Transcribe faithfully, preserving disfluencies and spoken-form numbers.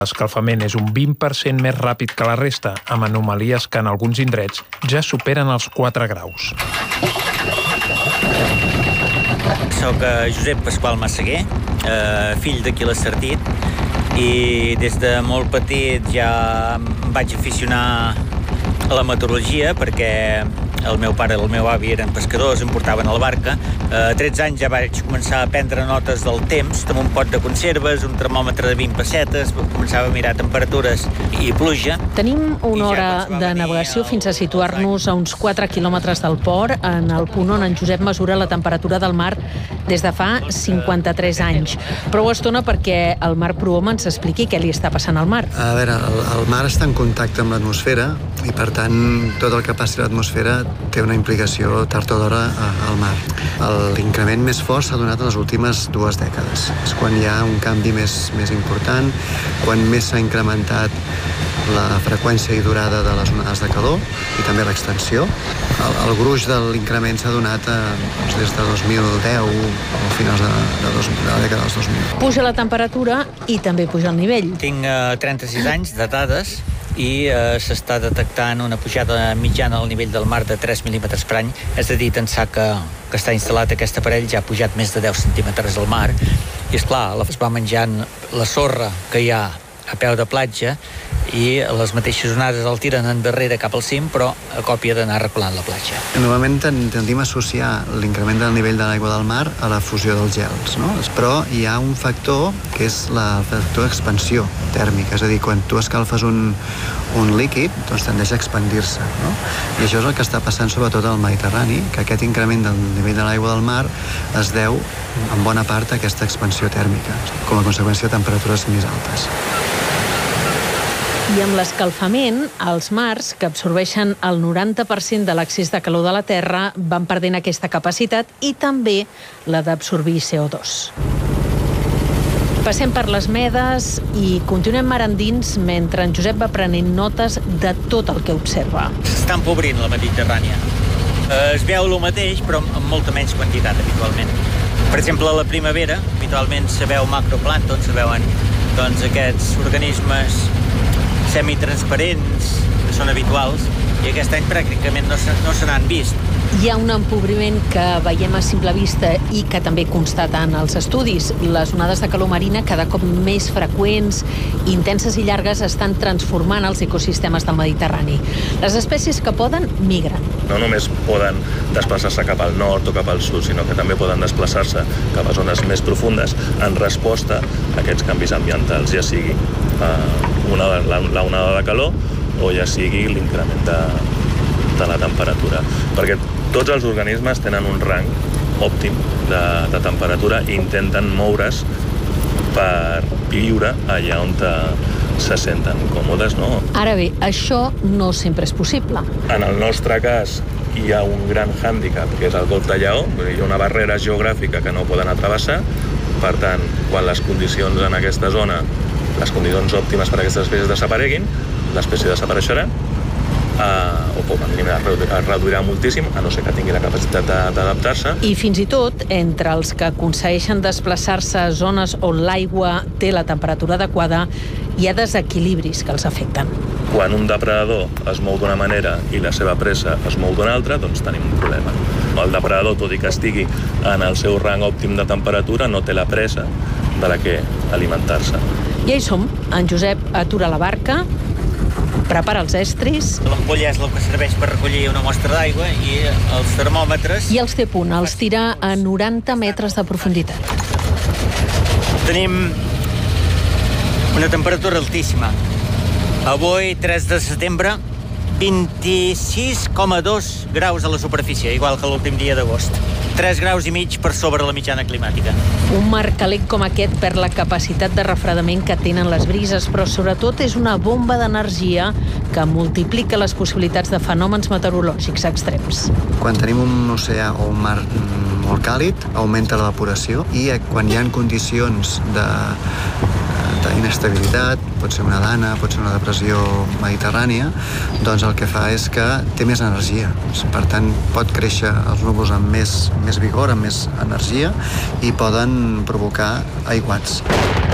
L'escalfament és un vint per cent més ràpid que la resta, amb anomalies que en alguns indrets ja superen els quatre graus. Soc Josep Pasqual Massaguer, fill d'Aquil Estartit, i des de molt petit ja em vaig aficionar a la meteorologia perquè el meu pare i el meu avi eren pescadors, em portaven a la barca. A tretze anys ja vaig començar a prendre notes del temps, amb un pot de conserves, un termòmetre de vint pessetes, començava a mirar temperatures i pluja. Tenim una hora de navegació fins a situar-nos a uns quatre quilòmetres del port, en el punt on en Josep mesura la temperatura del mar des de fa cinquanta-tres anys. Prou estona perquè el Marc Prohom ens expliqui què li està passant al mar. A veure, el, el mar està en contacte amb l'atmosfera i, per tant, tot el que passi a l'atmosfera té una implicació tard o d'hora al mar. L'increment més fort s'ha donat en les últimes dues dècades. És quan hi ha un canvi més, més important, quan més s'ha incrementat la freqüència i durada de les onades de calor i també l'extensió. El, el gruix de l'increment s'ha donat eh, doncs des de dos mil deu o finals de, de, dos, de la dècada dels dos mil. Puja la temperatura i també puja el nivell. Tinc eh, trenta-sis anys de dades i eh, s'està detectant una pujada mitjana al nivell del mar de tres mil·límetres per any. És a dir, tensar que, que està instal·lat aquest aparell ja ha pujat més de deu centímetres al mar. I, esclar, es va menjant la sorra que hi ha a peu de platja i les mateixes onades el tiren endarrere cap al cim, però a còpia d'anar reculant la platja. Normalment tendim a associar l'increment del nivell de l'aigua del mar a la fusió dels gels, no? Però hi ha un factor que és la, el factor d'expansió tèrmica, és a dir, quan tu escalfes un, un líquid, doncs tendeix a expandir-se, no? I això és el que està passant sobretot al Mediterrani, que aquest increment del nivell de l'aigua del mar es deu en bona part a aquesta expansió tèrmica, com a conseqüència de temperatures més altes. I amb l'escalfament, els mars, que absorbeixen el noranta per cent de l'excés de calor de la Terra, van perdent aquesta capacitat i també la d'absorbir C O dos. Passem per les medes i continuem mar endins mentre en Josep va prenent notes de tot el que observa. S'està empobrint la Mediterrània. Es veu el mateix, però amb molta menys quantitat, habitualment. Per exemple, a la primavera, habitualment se veu macroplàncton, se veuen doncs, aquests organismes semitransparents, que són habituals, i aquest any pràcticament no se, no se n'han vist. Hi ha un empobriment que veiem a simple vista i que també constata en els estudis. Les onades de calor marina, cada cop més freqüents, intenses i llargues, estan transformant els ecosistemes del Mediterrani. Les espècies que poden migren. No només poden desplaçar-se cap al nord o cap al sud, sinó que també poden desplaçar-se cap a zones més profundes en resposta a aquests canvis ambientals, ja sigui uh, una, la, la onada de calor o ja sigui l'increment de, de la temperatura. Perquè tots els organismes tenen un rang òptim de, de temperatura i intenten moure's per viure allà on te, se senten còmodes, no? Ara bé, això no sempre és possible. En el nostre cas hi ha un gran hàndicap, que és el Golf de Lleó, hi ha una barrera geogràfica que no poden travessar, per tant, quan les condicions en aquesta zona, les condicions òptimes per a aquestes espècies desapareguin, l'espècie desapareixerà, Uh, o com a mínim es reduirà moltíssim, a no ser que tingui la capacitat d'adaptar-se. I fins i tot, entre els que aconsegueixen desplaçar-se a zones on l'aigua té la temperatura adequada, hi ha desequilibris que els afecten. Quan un depredador es mou d'una manera i la seva presa es mou d'una altra, doncs tenim un problema. El depredador, tot i que estigui en el seu rang òptim de temperatura, no té la presa de la que alimentar-se. Ja hi som. En Josep atura la barca, prepara els estris... L'ampolla és el que serveix per recollir una mostra d'aigua i els termòmetres... I els té a punt, els tira a noranta metres de profunditat. Tenim una temperatura altíssima. Avui, tres de setembre, vint-i-sis coma dos graus a la superfície, igual que l'últim dia d'agost. tres graus i mig per sobre la mitjana climàtica. Un mar calent com aquest perd la capacitat de refredament que tenen les brises, però sobretot és una bomba d'energia que multiplica les possibilitats de fenòmens meteorològics extrems. Quan tenim un oceà o un mar molt càlid, augmenta l'evaporació i quan hi ha condicions de d'inestabilitat, pot ser una dana, pot ser una depressió mediterrània, doncs el que fa és que té més energia. Per tant, pot créixer els núvols amb més, més vigor, amb més energia i poden provocar aiguats.